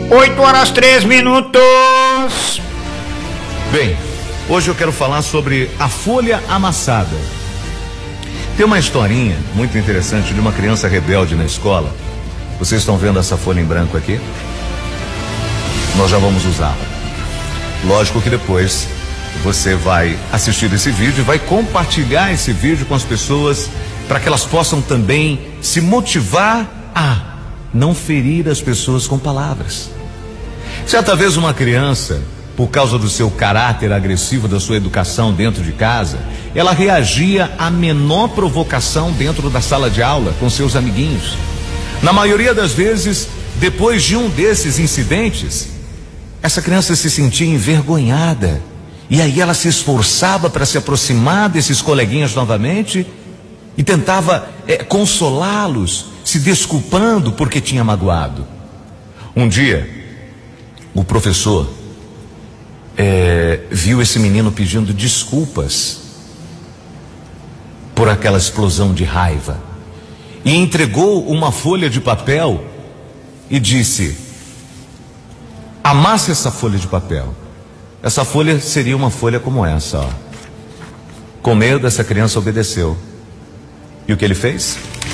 8h03. Bem, hoje eu quero falar sobre a folha amassada. Tem uma historinha muito interessante de uma criança rebelde na escola. Vocês estão vendo essa folha em branco aqui? Nós já vamos usá-la. Lógico que depois você vai assistir esse vídeo e vai compartilhar esse vídeo com as pessoas para que elas possam também se motivar a não ferir as pessoas com palavras. Certa vez uma criança, por causa do seu caráter agressivo, da sua educação dentro de casa, ela reagia à menor provocação dentro da sala de aula com seus amiguinhos. Na maioria das vezes, depois de um desses incidentes, essa criança se sentia envergonhada. E aí ela se esforçava para se aproximar desses coleguinhas novamente e tentava consolá-los, se desculpando porque tinha magoado. Um dia, o professor viu esse menino pedindo desculpas por aquela explosão de raiva e entregou uma folha de papel e disse: amasse essa folha de papel. Essa folha seria uma folha como essa, ó. Com medo, essa criança obedeceu. E o que ele fez?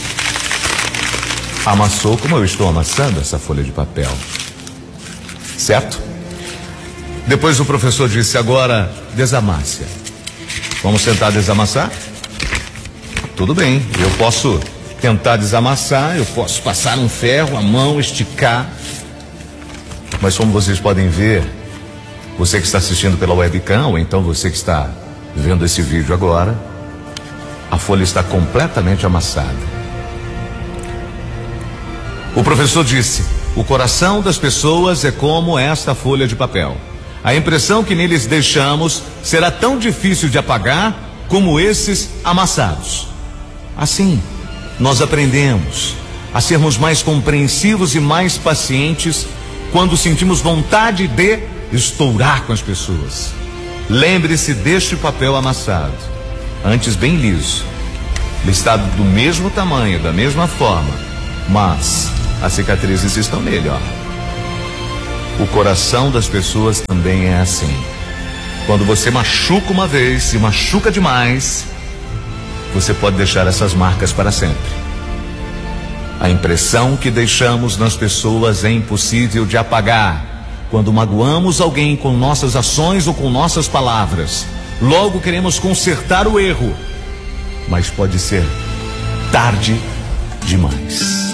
Amassou como eu estou amassando essa folha de papel. Certo? Depois o professor disse: agora desamasse. Vamos tentar desamassar? Tudo bem, eu posso tentar desamassar, eu posso passar um ferro, a mão, esticar. Mas como vocês podem ver, você que está assistindo pela webcam, ou então você que está vendo esse vídeo agora, a folha está completamente amassada. O professor disse: o coração das pessoas é como esta folha de papel. A impressão que neles deixamos será tão difícil de apagar como esses amassados. Assim, nós aprendemos a sermos mais compreensivos e mais pacientes quando sentimos vontade de estourar com as pessoas. Lembre-se deste papel amassado, antes bem liso. Ele está do mesmo tamanho, da mesma forma, mas as cicatrizes estão nele, ó. O coração das pessoas também é assim. Quando você machuca uma vez, se machuca demais, você pode deixar essas marcas para sempre. A impressão que deixamos nas pessoas é impossível de apagar. Quando magoamos alguém com nossas ações ou com nossas palavras, logo queremos consertar o erro, mas pode ser tarde demais.